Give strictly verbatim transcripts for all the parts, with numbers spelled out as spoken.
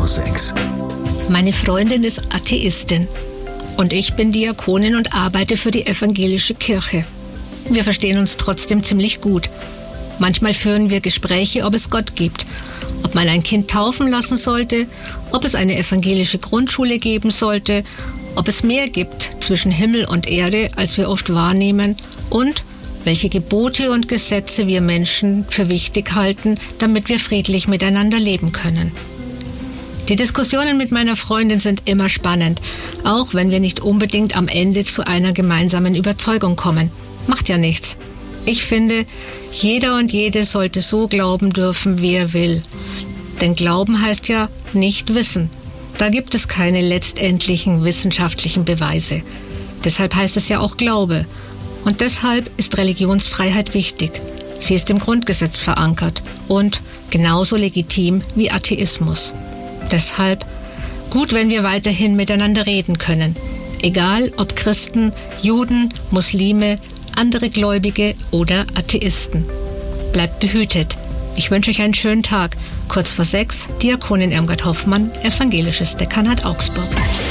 vor sechs. Meine Freundin ist Atheistin und ich bin Diakonin und arbeite für die evangelische Kirche. Wir verstehen uns trotzdem ziemlich gut. Manchmal führen wir Gespräche, ob es Gott gibt, ob man ein Kind taufen lassen sollte, ob es eine evangelische Grundschule geben sollte, ob es mehr gibt zwischen Himmel und Erde, als wir oft wahrnehmen, und welche Gebote und Gesetze wir Menschen für wichtig halten, damit wir friedlich miteinander leben können. Die Diskussionen mit meiner Freundin sind immer spannend, auch wenn wir nicht unbedingt am Ende zu einer gemeinsamen Überzeugung kommen. Macht ja nichts. Ich finde, jeder und jede sollte so glauben dürfen, wie er will. Denn Glauben heißt ja nicht wissen. Da gibt es keine letztendlichen wissenschaftlichen Beweise. Deshalb heißt es ja auch Glaube. Und deshalb ist Religionsfreiheit wichtig. Sie ist im Grundgesetz verankert und genauso legitim wie Atheismus. Deshalb gut, wenn wir weiterhin miteinander reden können. Egal ob Christen, Juden, Muslime, andere Gläubige oder Atheisten. Bleibt behütet. Ich wünsche euch einen schönen Tag. Kurz vor sechs, Diakonin Irmgard Hoffmann, Evangelisches Dekanat Augsburg.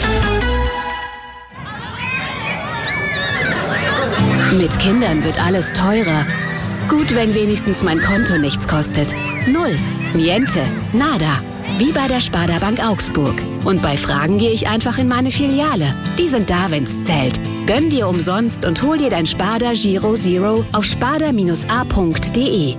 Mit Kindern wird alles teurer. Gut, wenn wenigstens mein Konto nichts kostet. Null, niente, nada. Wie bei der Sparda Bank Augsburg. Und bei Fragen gehe ich einfach in meine Filiale. Die sind da, wenn's zählt. Gönn dir umsonst und hol dir dein Sparda Giro Zero auf sparda Bindestrich a Punkt de.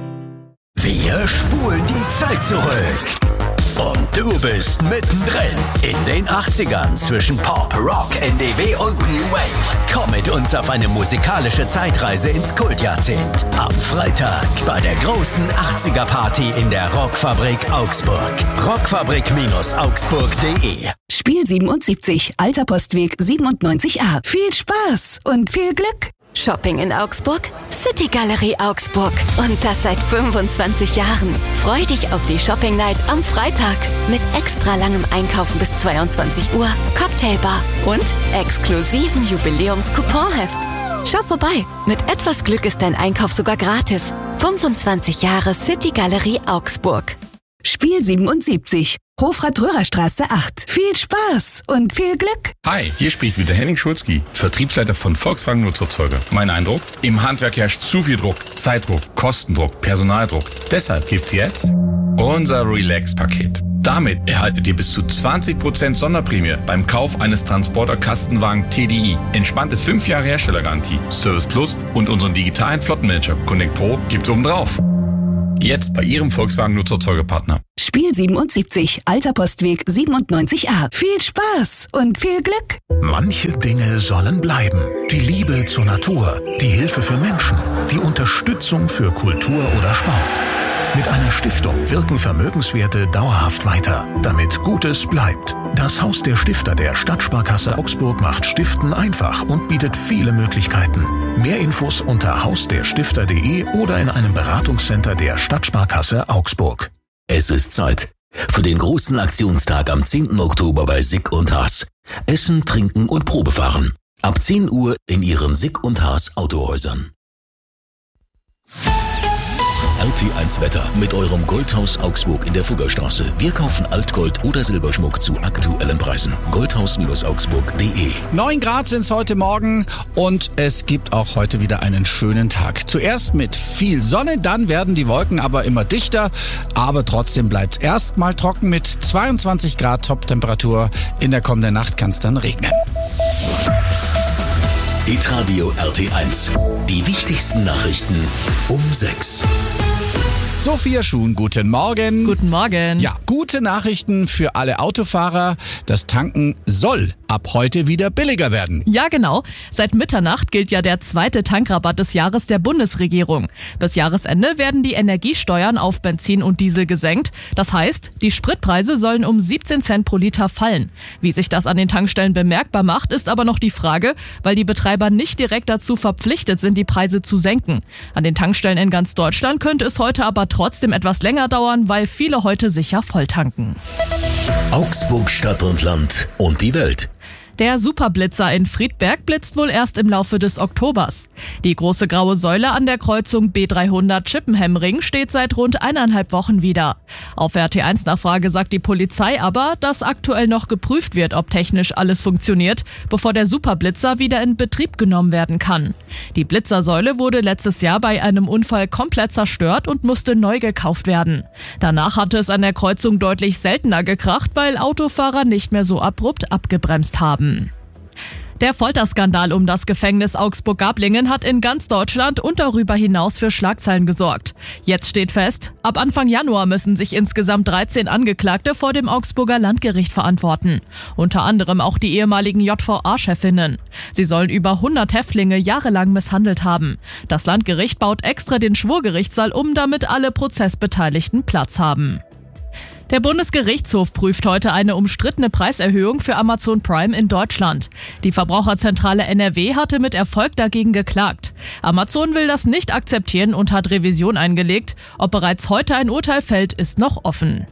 Wir spulen die Zeit zurück. Und du bist mittendrin in den achtzigern zwischen Pop, Rock, N D W und New Wave. Komm mit uns auf eine musikalische Zeitreise ins Kultjahrzehnt. Am Freitag bei der großen achtziger-Party in der Rockfabrik Augsburg. rockfabrik Augsburg Punkt de. Spiel siebenundsiebzig, Alter Postweg siebenundneunzig a. Viel Spaß und viel Glück! Shopping in Augsburg? City Galerie Augsburg. Und das seit fünfundzwanzig Jahren. Freu dich auf die Shopping Night am Freitag. Mit extra langem Einkaufen bis zweiundzwanzig Uhr, Cocktailbar und exklusiven Jubiläums-Couponheft. Schau vorbei. Mit etwas Glück ist dein Einkauf sogar gratis. fünfundzwanzig Jahre City Galerie Augsburg. Spiel siebenundsiebzig, Hofrat-Röhrer-Straße acht. Viel Spaß und viel Glück! Hi, hier spricht wieder Henning Schulzki, Vertriebsleiter von Volkswagen Nutzerzeuger. Mein Eindruck? Im Handwerk herrscht zu viel Druck. Zeitdruck, Kostendruck, Personaldruck. Deshalb gibt's jetzt unser Relax-Paket. Damit erhaltet ihr bis zu zwanzig Prozent Sonderprämie beim Kauf eines Transporter-Kastenwagen T D I. Entspannte fünf Jahre Herstellergarantie, Service Plus und unseren digitalen Flottenmanager Connect Pro gibt's obendrauf. Jetzt bei Ihrem Volkswagen-Nutzerzeugerpartner. Spiel siebenundsiebzig, Alter Postweg siebenundneunzig a. Viel Spaß und viel Glück! Manche Dinge sollen bleiben. Die Liebe zur Natur, die Hilfe für Menschen, die Unterstützung für Kultur oder Sport. Mit einer Stiftung wirken Vermögenswerte dauerhaft weiter, damit Gutes bleibt. Das Haus der Stifter der Stadtsparkasse Augsburg macht Stiften einfach und bietet viele Möglichkeiten. Mehr Infos unter haus der stifter punkt de oder in einem Beratungscenter der Stadtsparkasse Augsburg. Es ist Zeit für den großen Aktionstag am zehnten Oktober bei Sick und Haas. Essen, Trinken und Probefahren. Ab zehn Uhr in Ihren Sick und Haas Autohäusern. R T eins Wetter mit eurem Goldhaus Augsburg in der Fuggerstraße. Wir kaufen Altgold oder Silberschmuck zu aktuellen Preisen. goldhaus Augsburg punkt de. neun Grad sind es heute Morgen und es gibt auch heute wieder einen schönen Tag. Zuerst mit viel Sonne, dann werden die Wolken aber immer dichter, aber trotzdem bleibt es erstmal trocken mit zweiundzwanzig Grad Toptemperatur. In der kommenden Nacht kann es dann regnen. Hitradio R T eins. Die wichtigsten Nachrichten um sechs. Sophia Schuhn, guten Morgen. Guten Morgen. Ja, gute Nachrichten für alle Autofahrer. Das Tanken soll ab heute wieder billiger werden. Ja, genau. Seit Mitternacht gilt ja der zweite Tankrabatt des Jahres der Bundesregierung. Bis Jahresende werden die Energiesteuern auf Benzin und Diesel gesenkt. Das heißt, die Spritpreise sollen um siebzehn Cent pro Liter fallen. Wie sich das an den Tankstellen bemerkbar macht, ist aber noch die Frage, weil die Betreiber nicht direkt dazu verpflichtet sind, die Preise zu senken. An den Tankstellen in ganz Deutschland könnte es heute aber trotzdem etwas länger dauern, weil viele heute sicher volltanken. Augsburg, Stadt und Land und die Welt. Der Superblitzer in Friedberg blitzt wohl erst im Laufe des Oktobers. Die große graue Säule an der Kreuzung B dreihundert Chippenham-Ring steht seit rund eineinhalb Wochen wieder. Auf R T eins Nachfrage sagt die Polizei aber, dass aktuell noch geprüft wird, ob technisch alles funktioniert, bevor der Superblitzer wieder in Betrieb genommen werden kann. Die Blitzersäule wurde letztes Jahr bei einem Unfall komplett zerstört und musste neu gekauft werden. Danach hatte es an der Kreuzung deutlich seltener gekracht, weil Autofahrer nicht mehr so abrupt abgebremst haben. Der Folterskandal um das Gefängnis Augsburg-Gablingen hat in ganz Deutschland und darüber hinaus für Schlagzeilen gesorgt. Jetzt steht fest, ab Anfang Januar müssen sich insgesamt dreizehn Angeklagte vor dem Augsburger Landgericht verantworten. Unter anderem auch die ehemaligen J V A-Chefinnen. Sie sollen über hundert Häftlinge jahrelang misshandelt haben. Das Landgericht baut extra den Schwurgerichtssaal um, damit alle Prozessbeteiligten Platz haben. Der Bundesgerichtshof prüft heute eine umstrittene Preiserhöhung für Amazon Prime in Deutschland. Die Verbraucherzentrale N R W hatte mit Erfolg dagegen geklagt. Amazon will das nicht akzeptieren und hat Revision eingelegt. Ob bereits heute ein Urteil fällt, ist noch offen.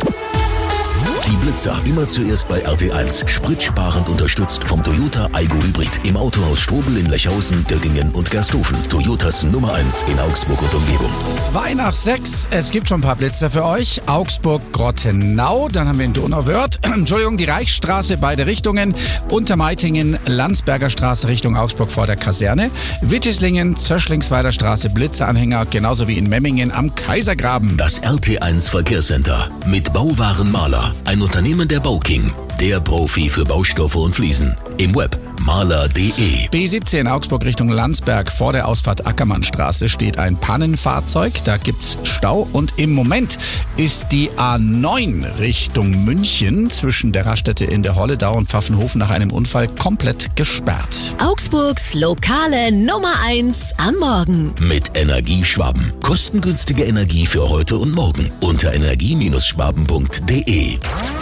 Die Blitzer immer zuerst bei R T eins. Spritsparend unterstützt vom Toyota Aygo Hybrid. Im Autohaus Strobel in Lechhausen, Göggingen und Gersthofen. Toyotas Nummer eins in Augsburg und Umgebung. Zwei nach sechs. Es gibt schon ein paar Blitzer für euch. Augsburg-Grottenau. Dann haben wir in Donauwörth. Entschuldigung, die Reichsstraße, beide Richtungen. Untermeitingen, Landsberger Straße Richtung Augsburg vor der Kaserne. Wittislingen, Zöschlingsweiler Straße, Blitzeranhänger. Genauso wie in Memmingen am Kaisergraben. Das R T eins Verkehrscenter mit Bauwaren Maler. Ein Unternehmen der Bauking, der Profi für Baustoffe und Fliesen. Im Web maler punkt de. B siebzehn Augsburg Richtung Landsberg. Vor der Ausfahrt Ackermannstraße steht ein Pannenfahrzeug. Da gibt's Stau. Und im Moment ist die A neun Richtung München zwischen der Raststätte in der Holledau und Pfaffenhofen nach einem Unfall komplett gesperrt. Augsburgs lokale Nummer eins am Morgen. Mit Energieschwaben. Kostengünstige Energie für heute und morgen. Unter energie Schwaben punkt de.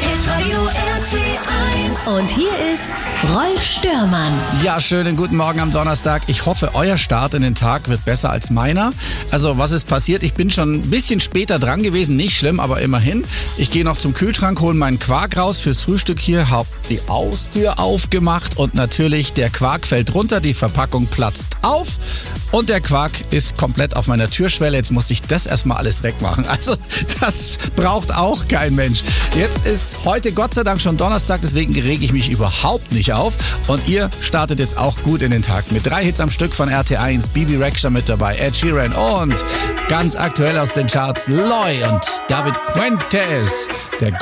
Und hier ist Rolf Störmann. Ja, schönen guten Morgen am Donnerstag. Ich hoffe, euer Start in den Tag wird besser als meiner. Also, was ist passiert? Ich bin schon ein bisschen später dran gewesen. Nicht schlimm, aber immerhin. Ich gehe noch zum Kühlschrank, hole meinen Quark raus fürs Frühstück hier, hab die Haustür aufgemacht und natürlich der Quark fällt runter, die Verpackung platzt auf und der Quark ist komplett auf meiner Türschwelle. Jetzt musste ich das erstmal alles wegmachen. Also, das braucht auch kein Mensch. Jetzt ist heute Gott sei Dank schon Donnerstag, deswegen rege ich mich überhaupt nicht auf. Und ihr startet jetzt auch gut in den Tag mit drei Hits am Stück von R T eins, Bibi Rexha mit dabei, Ed Sheeran und ganz aktuell aus den Charts Loy und David Puentes, der